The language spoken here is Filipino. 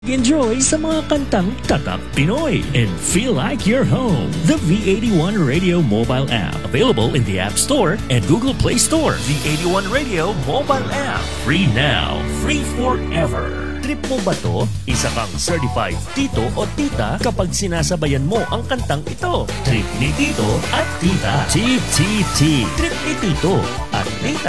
Enjoy sa mga kantang Tatak Pinoy and feel like you're home. The V81 Radio mobile app, available in the App Store and Google Play Store. V81 Radio mobile app, free now, free forever. Trip mo ba to? Isa kang certified tito o tita kapag sinasabayan mo ang kantang ito. Trip ni tito at tita. TTT. Trip ni tito at tita.